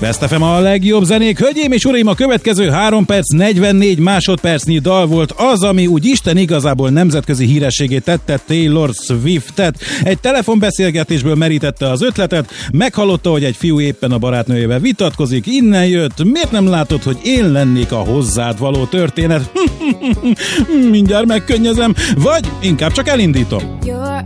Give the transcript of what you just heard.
Best FM a legjobb zenék. Hölgyeim és uraim, a következő 3 perc 44 másodpercnyi dal volt az, ami úgy Isten igazából nemzetközi hírességé tette Taylor Swiftet. Egy telefonbeszélgetésből merítette az ötletet, meghallotta, hogy egy fiú éppen a barátnőjével vitatkozik, innen jött, miért nem látod, hogy én lennék a hozzád való történet? Mindjárt megkönnyezem, vagy inkább csak elindítom.